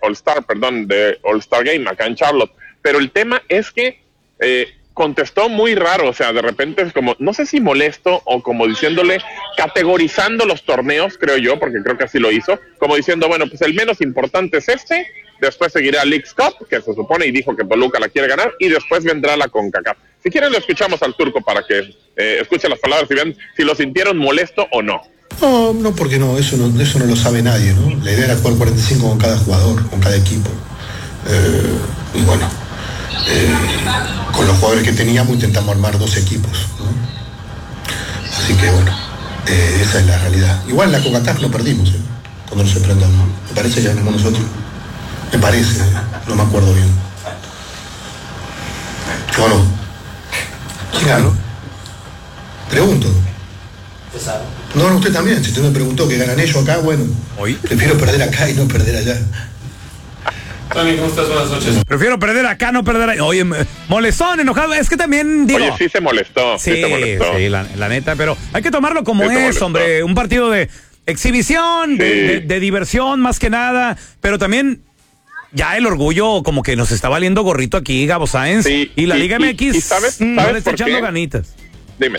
All-Star Game acá en Charlotte. Pero el tema es que contestó muy raro, o sea, de repente es como, no sé si molesto o como diciéndole, categorizando los torneos, creo yo, porque creo que así lo hizo, como diciendo, bueno, pues el menos importante es este, después seguirá Leagues Cup, que se supone y dijo que Toluca la quiere ganar, y después vendrá la CONCACAF. Si quieren lo escuchamos al Turco para que escuchen las palabras y vean si lo sintieron molesto o no. No, porque no, eso no lo sabe nadie, ¿no? La idea era jugar 45 con cada jugador, con cada equipo. Y bueno, con los jugadores que teníamos intentamos armar 2 equipos, ¿no? Así que bueno, esa es la realidad. Igual en la CONCACAF no perdimos, cuando nos enfrentamos. Me parece que ganamos nosotros. Me parece, no me acuerdo bien. ¿O no? ¿Quién ganó? Pregunto. No, usted también. Si usted me preguntó que ganan ellos acá, bueno, prefiero perder acá y no perder allá. Tony, ¿cómo estás? Buenas noches. Prefiero perder acá, no perder allá. Oye, molestón, enojado. Es que también digo. Oye, sí se molestó. Sí, la neta, pero hay que tomarlo como es, hombre. Un partido de exhibición, de diversión, más que nada. Pero también ya el orgullo como que nos está valiendo gorrito aquí, Gabo Sáenz. Sí, y la Liga MX ¿y sabes no le está por echando qué? ganitas. Dime.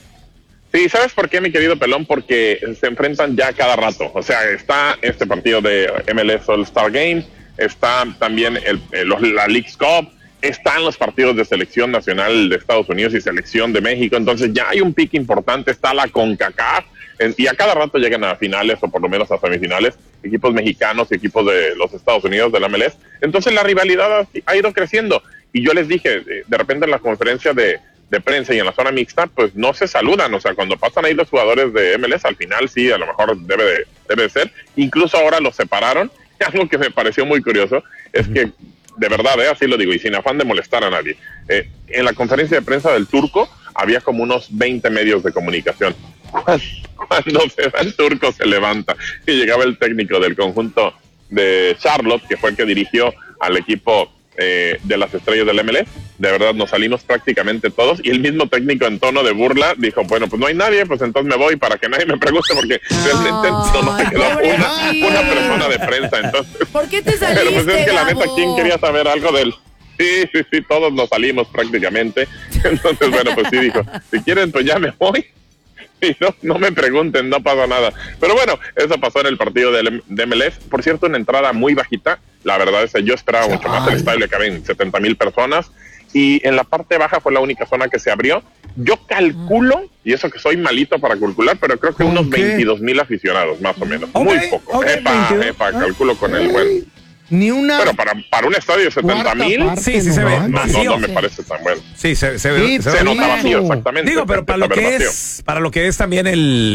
Sí, ¿sabes por qué, mi querido Pelón? Porque se enfrentan ya cada rato. O sea, está este partido de MLS All-Star Game, está también la Leagues Cup, están los partidos de selección nacional de Estados Unidos y selección de México. Entonces ya hay un pique importante, está la CONCACAF, y a cada rato llegan a finales o por lo menos a semifinales equipos mexicanos y equipos de los Estados Unidos, de la MLS. Entonces la rivalidad ha ido creciendo. Y yo les dije, de repente en la conferencia de prensa y en la zona mixta, pues no se saludan, o sea, cuando pasan ahí los jugadores de MLS, al final sí, a lo mejor debe de ser, incluso ahora los separaron. Algo que me pareció muy curioso es que, de verdad, así lo digo, y sin afán de molestar a nadie, en la conferencia de prensa del Turco había como unos 20 medios de comunicación. Cuando se va el Turco se levanta y llegaba el técnico del conjunto de Charlotte, que fue el que dirigió al equipo de las estrellas del MLS. De verdad nos salimos prácticamente todos, y el mismo técnico en tono de burla dijo, bueno, pues no hay nadie, pues entonces me voy para que nadie me pregunte, porque realmente no se quedó una persona de prensa. Entonces, ¿por qué te saliste, pero pues es que la neta, Gabo? ¿quién quería saber algo de él? Sí, todos nos salimos prácticamente. Entonces, bueno, pues sí dijo, si quieren pues ya me voy y no me pregunten, no pasa nada. Pero bueno, eso pasó en el partido de MLS. Por cierto, una entrada muy bajita. La verdad es que yo esperaba mucho más. El estadio le caben 70,000 personas. Y en la parte baja fue la única zona que se abrió. Yo calculo, y eso que soy malito para calcular, pero creo que unos 22,000 aficionados, más o menos. Muy poco. Calculo con el buen. Ni una. Pero para un estadio de 70,000, sí se ve vacío. No me parece tan bueno. Sí, se nota vacío, exactamente. Digo, pero para lo que es también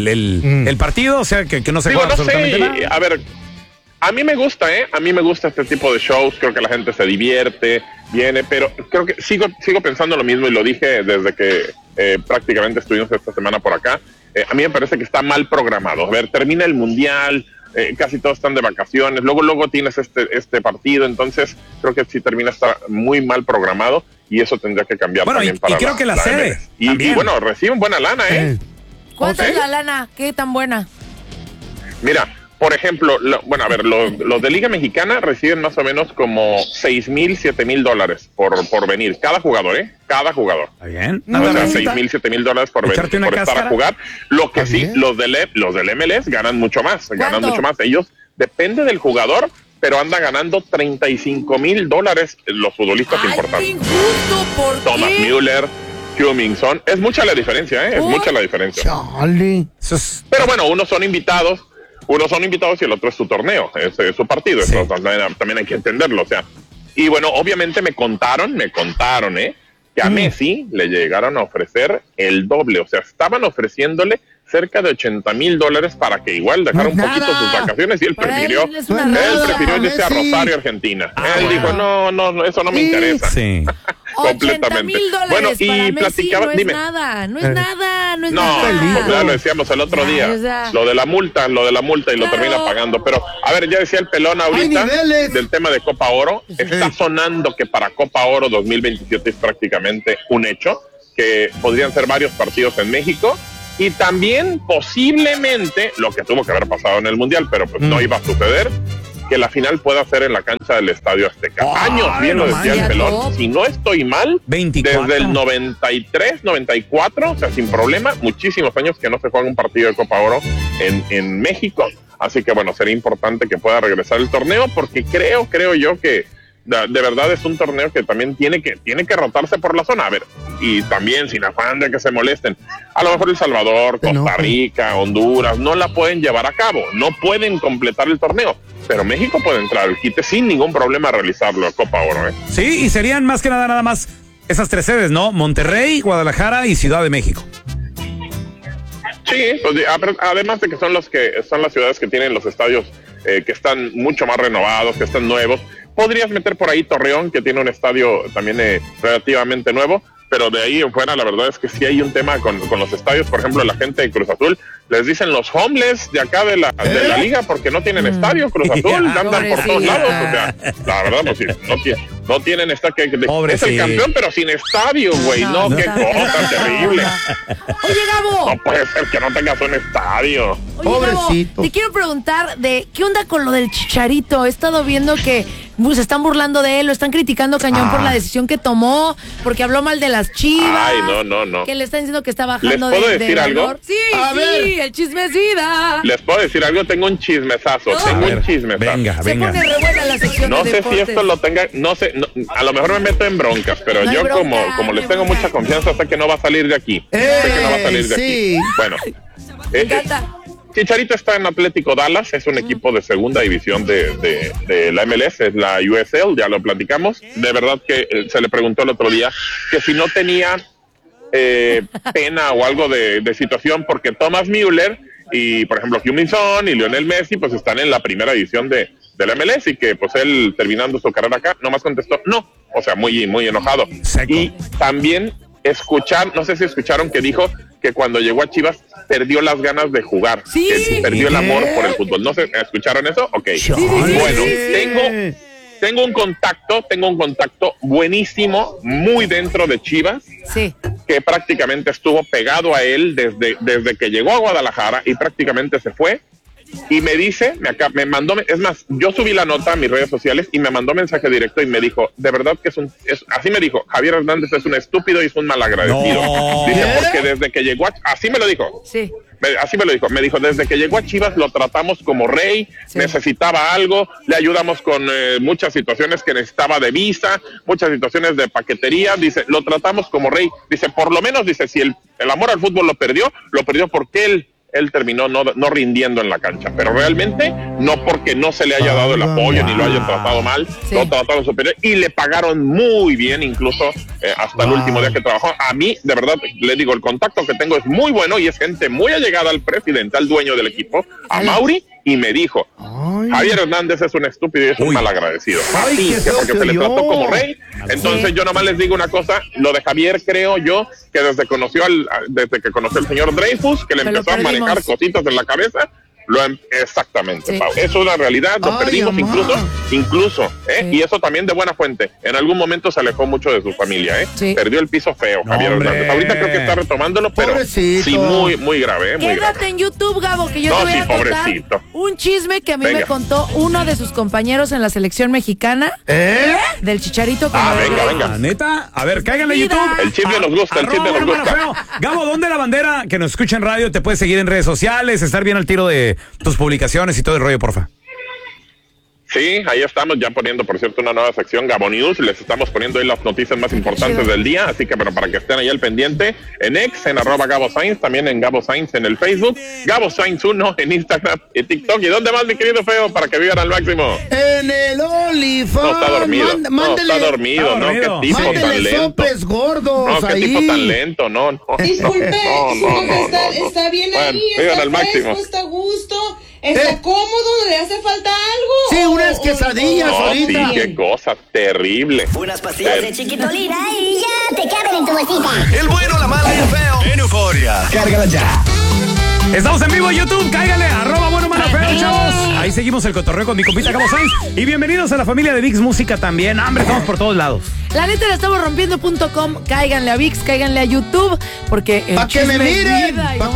el partido, o sea, que no se juega absolutamente nada. A ver, a mí me gusta, A mí me gusta este tipo de shows. Creo que la gente se divierte, viene, pero creo que sigo pensando lo mismo, y lo dije desde que prácticamente estuvimos esta semana por acá. A mí me parece que está mal programado. A ver, termina el Mundial, casi todos están de vacaciones, luego tienes este partido, entonces creo que sí termina estar muy mal programado, y eso tendría que cambiar también para creo que la sede y bueno, reciben buena lana, ¿Cuánto es la lana? ¿Qué tan buena? Mira, por ejemplo, los de Liga Mexicana reciben más o menos como 6,000, 7,000 dólares por venir, cada jugador, cada jugador. ¿Está bien? O sea, 6,000, 7,000 dólares por venir, por estar a jugar. Lo que sí, los del MLS ganan mucho más. Ellos, depende del jugador, pero andan ganando 35,000 dólares los futbolistas importantes. ¡Qué injusto! ¿Por qué? Thomas Müller, Hummingson, es mucha la diferencia, es mucha la diferencia. Chale. Pero bueno, unos son invitados y el otro es su torneo, es su partido. Sí. Eso también hay que entenderlo, o sea. Y bueno, obviamente me contaron, que a Messi le llegaron a ofrecer el doble, o sea, estaban ofreciéndole cerca de 80,000 dólares para que igual dejara un poquito sus vacaciones, y él prefirió irse a Rosario, Argentina. Él dijo, no, eso no me interesa. Sí. Completamente. $80,000 bueno, y platicaba, no es dime. nada, no es nada. Pues ya lo decíamos el otro día, lo de la multa y lo termina pagando. Pero, a ver, ya decía el Pelón ahorita del tema de Copa Oro. Está sonando que para Copa Oro 2027 es prácticamente un hecho, que podrían ser varios partidos en México, y también posiblemente lo que tuvo que haber pasado en el Mundial, pero pues no iba a suceder, que la final pueda ser en la cancha del Estadio Azteca. Años, bien lo decía el Pelón, si no estoy mal, 24. Desde el 93, 94, o sea, sin problema, muchísimos años que no se juega un partido de Copa Oro en México. Así que bueno, sería importante que pueda regresar el torneo, porque creo yo que de verdad es un torneo que también tiene que rotarse por la zona. A ver, y también sin afán de que se molesten, a lo mejor El Salvador, Costa Rica, Honduras no la pueden llevar a cabo, no pueden completar el torneo, pero México puede entrar al quite sin ningún problema a realizarlo a Copa Oro. Sí, y serían más que nada más esas 3 sedes, ¿no? Monterrey, Guadalajara y Ciudad de México. Sí, pues, además de que son las ciudades que tienen los estadios que están mucho más renovados, que están nuevos. Podrías meter por ahí Torreón, que tiene un estadio también relativamente nuevo, pero de ahí en fuera la verdad es que sí hay un tema con los estadios. Por ejemplo, la gente de Cruz Azul les dicen los homeless de acá de la liga porque no tienen estadio. Cruz Azul andan por todos lados, o sea, la verdad pues sí, no tienen estadio. Es el campeón pero sin estadio, güey. No, qué cosa terrible. Oye, Gabo. No puede ser que no tengas un estadio. Oye, pobrecito. Gabo, te quiero preguntar qué onda con lo del Chicharito. He estado viendo que se están burlando de él, lo están criticando cañón por la decisión que tomó, porque habló mal de las Chivas. Ay, no. Que le están diciendo que está bajando ¿Les puedo decir algo? Sí, el chismecida. Les puedo decir algo, tengo un chismesazo, Venga. Se pone re buena la sección no de sé deportes. si esto lo tenga, a lo mejor me meto en broncas, pero no yo bronca, como les tengo mucha confianza, sé que no va a salir de aquí. Aquí. Bueno, me encanta. Chicharito está en Atlético Dallas, es un equipo de segunda división de la MLS, es la USL, ya lo platicamos. De verdad que se le preguntó el otro día que si no tenía pena o algo de situación, porque Thomas Müller y, por ejemplo, Heung-min Son y Lionel Messi, pues están en la primera división de la MLS, y que pues él terminando su carrera acá, nomás contestó no, o sea, muy enojado. Seco. Y también no sé si escucharon que dijo que cuando llegó a Chivas perdió las ganas de jugar, que perdió el amor por el fútbol. ¿No se escucharon eso? Ok. Bueno, tengo un contacto buenísimo, muy dentro de Chivas, que prácticamente estuvo pegado a él desde que llegó a Guadalajara y prácticamente se fue. Y me dice, me mandó, es más, yo subí la nota a mis redes sociales y me mandó mensaje directo y me dijo, de verdad que así me dijo, Javier Hernández es un estúpido y es un malagradecido. No. Dice, porque desde que llegó así me lo dijo. Sí. Así me lo dijo, desde que llegó a Chivas lo tratamos como rey, necesitaba algo, le ayudamos con muchas situaciones que necesitaba de visa, muchas situaciones de paquetería, dice, lo tratamos como rey, dice, por lo menos, dice, si el amor al fútbol lo perdió porque él terminó no rindiendo en la cancha, pero realmente no porque no se le haya dado el apoyo ni lo hayan tratado mal, lo trataron superior y le pagaron muy bien, incluso hasta el último día que trabajó. A mí, de verdad, le digo, el contacto que tengo es muy bueno y es gente muy allegada al presidente, al dueño del equipo, a Mauri, y me dijo, Javier Hernández es un estúpido y es un malagradecido. Así, porque se le trató como rey. Entonces yo nomás les digo una cosa, lo de Javier creo yo que desde que conoció al señor Dreyfus, que le empezó a manejar cositas en la cabeza, exactamente, Pau. Es una realidad, lo perdimos incluso, y eso también de buena fuente. En algún momento se alejó mucho de su familia, perdió el piso feo, Javier Hernández. Ahorita creo que está retomándolo, pero sí, muy grave, muy Quédate grave. en YouTube, Gabo, que yo te voy a contar un chisme que a mí me contó uno de sus compañeros en la selección mexicana, del Chicharito. Venga. ¿Neta? A ver, cáiganle a YouTube. El chisme nos gusta, Gabo, ¿dónde la bandera que nos escucha en radio te puede seguir en redes sociales, estar bien al tiro de tus publicaciones y todo el rollo, porfa? Sí, ahí estamos ya poniendo, por cierto, una nueva sección, Gabo News. Les estamos poniendo ahí las noticias más importantes del día, así que pero para que estén ahí al pendiente, en X, en @GaboSainz, también en Gabo Sainz en el Facebook, Gabo Sainz 1 en Instagram y TikTok. ¿Y dónde más, mi querido Feo, para que vivan al máximo? En el OnlyFans. No, está dormido. Está dormido, ¿no? Qué tipo tan lento. Sopes gordos, qué tipo tan lento, no. Disculpe, está bien ahí, está fresco, está a gusto. ¿Está cómodo? ¿Le hace falta algo? Sí, unas quesadillas ahorita. Sí, qué cosa terrible. Unas pastillas de Chiquitolina y ya te caben en tu bolsita. El bueno, la mala y el feo. En Euforia. Cárgala ya. Estamos en vivo en YouTube, cáigale, @bueno, mala, feo, chavos. Ahí seguimos el cotorreo con mi compita Gabo Sainz. Y bienvenidos a la familia de VIX Música también. Hambre, estamos por todos lados. La neta la estamos rompiendo.com. Cáiganle a VIX, cáiganle a YouTube, porque el ¡para que me miren!